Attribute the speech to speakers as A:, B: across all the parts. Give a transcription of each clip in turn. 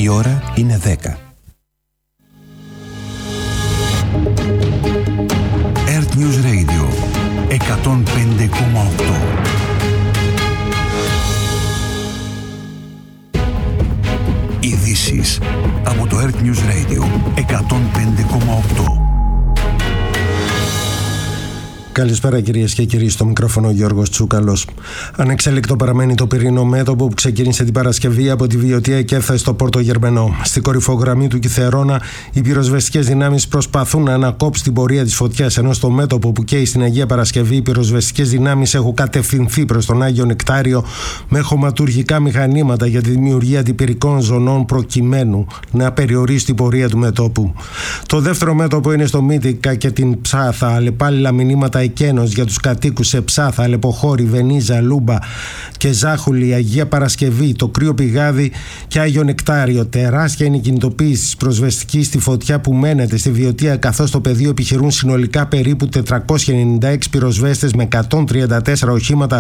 A: Η ώρα είναι 10. Earth News Radio 105,8. Ειδήσεις από το Earth News Radio 105,8.
B: Καλησπέρα κυρίες και κύριοι, στο μικρόφωνο Γιώργος Τσούκαλος. Ανεξέλικτο παραμένει το πυρηνό μέτωπο που ξεκίνησε την Παρασκευή από τη Βιωτία και έφτασε στο Πόρτο Γερμενό. Στη κορυφογραμμή του Κιθερώνα, οι πυροσβεστικές δυνάμεις προσπαθούν να ανακόψουν την πορεία της φωτιάς, ενώ στο μέτωπο που καίει στην Αγία Παρασκευή, οι πυροσβεστικές δυνάμεις έχουν κατευθυνθεί προς τον Άγιο Νεκτάριο με χωματουργικά μηχανήματα για τη δημιουργία αντιπυρικών ζωνών προκειμένου να περιορίσει την πορεία του μετώπου. Το δεύτερο μέτωπο είναι στο Μύτικα και την Ψάθα, αλλεπάλληλα μηνύματα εκένος για τους κατοίκους σε Ψάθα, Αλεποχώρη, Βενίζα, Λούμπα και Ζάχουλη, Αγία Παρασκευή, το Κρύο Πηγάδι και Άγιο Νεκτάριο. Τεράστια είναι η κινητοποίηση της προσβεστικής στη φωτιά που μένεται στη Βιωτία, καθώς στο πεδίο επιχειρούν συνολικά περίπου 496 πυροσβέστες με 134 οχήματα,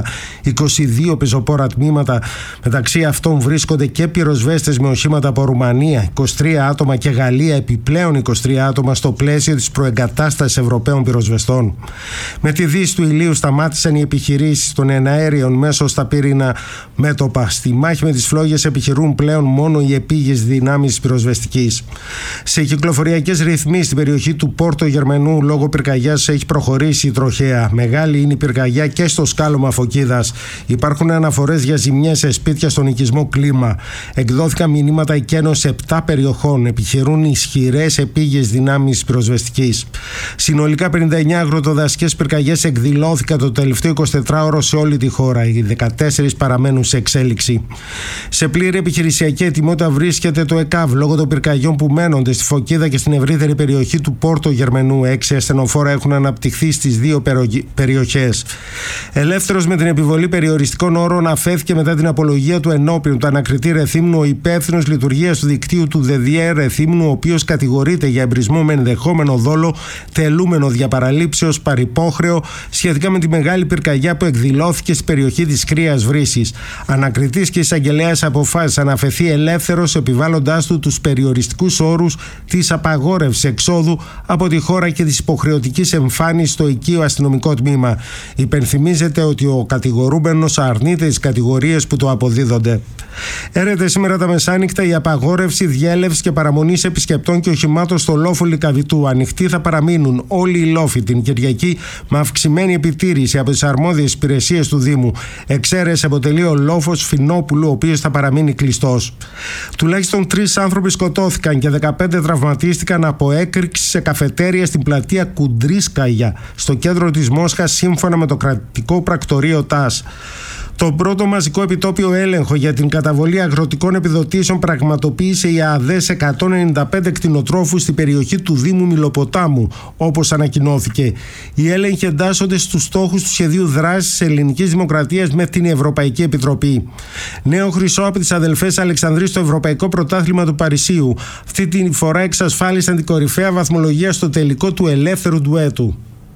B: 22 πεζοπόρα τμήματα. Μεταξύ αυτών βρίσκονται και πυροσβέστες με οχήματα από Ρουμανία, 23 άτομα, και Γαλλία, επιπλέον 23 άτομα, στο πλαίσιο της προεγκατάστασης Ευρωπαίων πυροσβεστών. Με τη δύση του ηλίου σταμάτησαν οι επιχειρήσεις των εναέριων μέσω στα πυρήνα μέτωπα. Στη μάχη με τις φλόγες επιχειρούν πλέον μόνο οι επίγειες δυνάμεις της πυροσβεστικής. Σε κυκλοφοριακές ρυθμίσεις στην περιοχή του Πόρτο Γερμενού λόγω πυρκαγιάς έχει προχωρήσει η τροχέα. Μεγάλη είναι η πυρκαγιά και στο σκάλωμα Φωκίδας. Υπάρχουν αναφορές για ζημιές σε σπίτια στον οικισμό Κλίμα. Εκδόθηκαν μηνύματα εκένωσης σε 7 περιοχών. Επιχειρούν ισχυρές επίγειες δυνάμεις πυροσβεστικής. Συνολικά 59 αγροτοδασικές πυρκαγιές εκδηλώθηκαν το τελευταίο 24ωρο σε όλη τη χώρα. Οι 14 παραμένουν σε εξέλιξη. Σε πλήρη επιχειρησιακή ετοιμότητα βρίσκεται το ΕΚΑΒ λόγω των πυρκαγιών που μένονται στη Φωκίδα και στην ευρύτερη περιοχή του Πόρτο Γερμενού. 6 ασθενοφόρα έχουν αναπτυχθεί στις 2 περιοχές. Ελεύθερος με την επιβολή περιοριστικών όρων αφέθηκε μετά την απολογία του ενώπιον του ανακριτή Ρεθύμνου ο υπεύθυνος λειτουργίας του δικτύου του ΔΔΕ Ρεθύμνου, ο οποίος κατηγορείται για εμπρισμό με ενδεχόμενο δόλο, τελούμενο διαπαραλήψεως, παρυπόχρεο σχετικά με τη μεγάλη πυρκαγιά που εκδηλώθηκε στην περιοχή της Κρύας Βρύσης. Ανακριτής και εισαγγελέας αποφάσισαν να αφαιθεί ελεύθερος, επιβάλλοντάς του τους περιοριστικούς όρους της απαγόρευσης εξόδου από τη χώρα και της υποχρεωτικής εμφάνισης στο οικείο αστυνομικό τμήμα. Υπενθυμίζεται ότι ο κατηγορούμενος αρνείται τις κατηγορίες που του αποδίδονται. Έρεται σήμερα τα μεσάνυχτα η απαγόρευση διέλευσης και παραμονής επισκεπτών και οχημάτων στο λόφο Λυκαβητού. Ανοιχτοί θα παραμείνουν όλοι οι λόφοι την Κυριακή με αυξημένη επιτήρηση από τις αρμόδιες υπηρεσίες του Δήμου. Εξαίρεση αποτελεί ο λόφος Φινόπουλου, ο οποίος θα παραμείνει κλειστός. Τουλάχιστον 3 άνθρωποι σκοτώθηκαν και 15 τραυματίστηκαν από έκρηξη σε καφετέρια στην πλατεία Κουντρίσκαγια, στο κέντρο της Μόσχας, σύμφωνα με το κρατικό πρακτορείο ΤΑΣ. Το πρώτο μαζικό επιτόπιο έλεγχο για την καταβολή αγροτικών επιδοτήσεων πραγματοποίησε η ΑΔΕ σε 195 κτηνοτρόφους στην περιοχή του Δήμου Μιλοποτάμου, όπως ανακοινώθηκε. Οι έλεγχοι εντάσσονται στους στόχους του σχεδίου δράσης της Ελληνικής Δημοκρατίας με την Ευρωπαϊκή Επιτροπή. Νέο χρυσό από τις αδελφές Αλεξανδρής στο Ευρωπαϊκό Πρωτάθλημα του Παρισίου. Αυτή τη φορά εξασφάλισαν την κορυφαία βαθμολογία στο τελικό του ελεύθερου ντουέτου.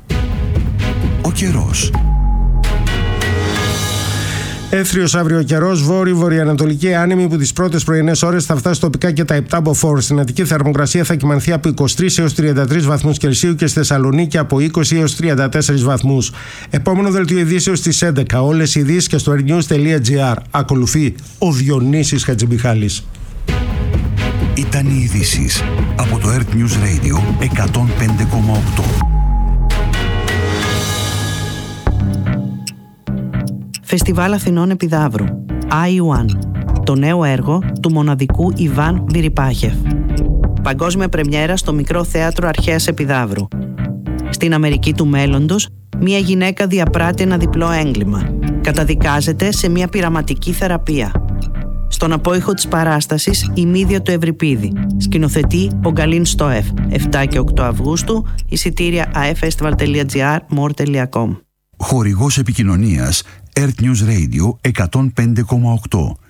A: Ο καιρός.
B: Έθριος αύριο καιρός, βόρειο-βορειοανατολική άνεμη που τις πρώτες πρωινές ώρες θα φτάσει τοπικά και τα 7 μποφόρ. Στην Αττική θερμοκρασία θα κυμανθεί από 23 έως 33 βαθμούς Κελσίου και στη Θεσσαλονίκη από 20 έως 34 βαθμούς. Επόμενο δελτίο ειδήσεως στις 11. Όλες οι ειδήσεις και στο airnews.gr. Ακολουθεί ο Διονύσης Χατζημιχάλης.
A: Ήταν οι ειδήσεις από το Earth News Radio 105,8.
C: Φεστιβάλ Αθηνών Επιδαύρου, I1, το νέο έργο του μοναδικού Ιβάν Βιριπάχεφ. Παγκόσμια πρεμιέρα στο Μικρό Θέατρο Αρχαίας Επιδαύρου. Στην Αμερική του μέλλοντος, μια γυναίκα διαπράττει ένα διπλό έγκλημα. Καταδικάζεται σε μια πειραματική θεραπεία. Στον απόϊχο της παράστασης, η Μύδια του Ευρυπίδη. Σκηνοθετεί ο Γκαλίν Στόεφ. 7 και 8 Αυγούστου, εισιτήρια afestival.gr, more.com.
A: Χορηγός επικοινωνίας Earth News Radio 105,8.